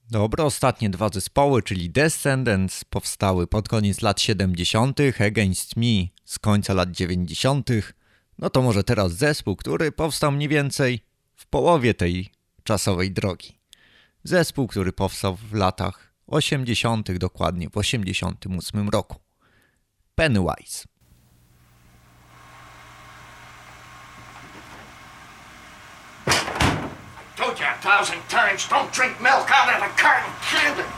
Dobro, ostatnie dwa zespoły, czyli Descendants, powstały pod koniec lat 70., Against Me z końca lat 90. No to może teraz zespół, który powstał mniej więcej w połowie tej czasowej drogi. Zespół, który powstał w latach 80., dokładnie w 88 roku. Pennywise. Told you 1,000 times, don't drink milk out of the carton, kid.